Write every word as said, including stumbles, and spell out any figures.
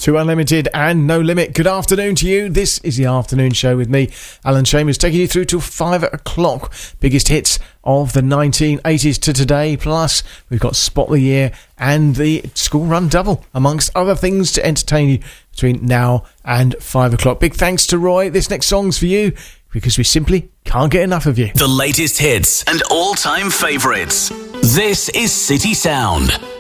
to Unlimited and No Limit. Good afternoon to you. This is the afternoon show with me, Alan Chambers, taking you through till five o'clock. Biggest hits of the nineteen eighties to today. Plus, we've got Spot the Year and the School Run Double, amongst other things to entertain you between now and five o'clock. Big thanks to Roy. This next song's for you, because we simply can't get enough of you. The latest hits and all-time favourites. This is City Sound.